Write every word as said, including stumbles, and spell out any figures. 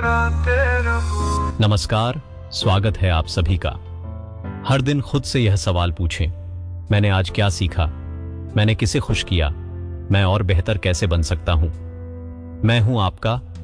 मुस्कुराते रहो। नमस्कार, स्वागत है आप सभी का। हर दिन खुद से यह सवाल पूछें, मैंने आज क्या सीखा, मैंने किसे खुश किया, मैं और बेहतर कैसे बन सकता हूं। मैं हूं आपका